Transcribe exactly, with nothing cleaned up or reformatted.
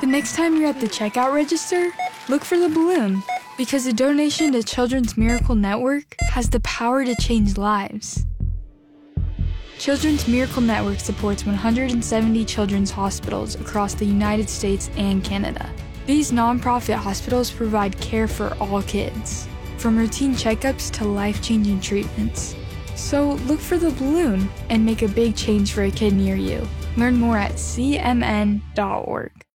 The next time you're at the checkout register, look for the balloon, because a donation to Children's Miracle Network has the power to change lives. Children's Miracle Network supports one hundred seventy children's hospitals across the United States and Canada. These nonprofit hospitals provide care for all kids, from routine checkups to life-changing treatments. So look for the balloon and make a big change for a kid near you. Learn more at c m n dot org.